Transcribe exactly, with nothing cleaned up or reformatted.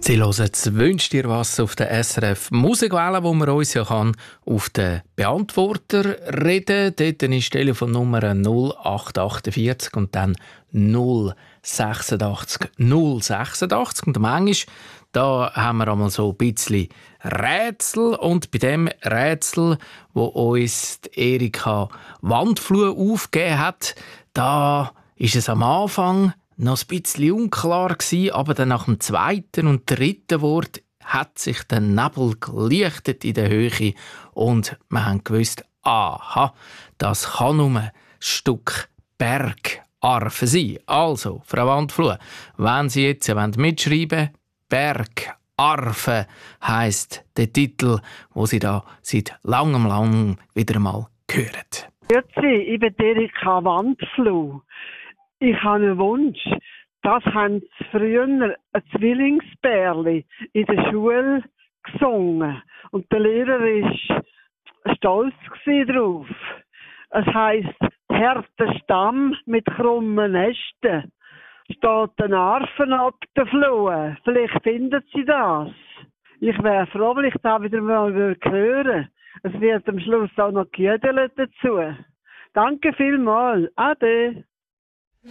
Sie hören das «Wünscht dir was» auf der S R F Musikwelle, wo man uns ja kann auf den Beantworter reden. Dort ist die Telefonnummer null acht achtundvierzig und dann null sechsundachtzig null sechsundachtzig. Und manchmal, da haben wir einmal so ein bisschen Rätsel. Und bei dem Rätsel, wo uns die Erika Wandfluh aufgegeben hat, da ist es am Anfang noch ein bisschen unklar gewesen, aber dann nach dem zweiten und dritten Wort hat sich der Nebel gelichtet in der Höhe und wir haben gewusst, aha, das kann nur ein Stück Bergarfe sein. Also, Frau Wandfluh, wenn Sie jetzt mitschreiben wollen, Bergarfe heisst der Titel, wo Sie da seit langem, langem wieder mal hören. Grüezi, ich bin Erika Wandfluh. Ich habe einen Wunsch. Das haben sie früher ein Zwillingsbärli in der Schule gesungen. Und der Lehrer war stolz darauf. Es heisst, härter Stamm mit krummen Ästen. Steht ein Arfen ab der Flur. Vielleicht findet sie das. Ich wäre froh, wenn ich da wieder mal hören würde. Es wird am Schluss auch noch Gädel dazu. Danke vielmals. Ade.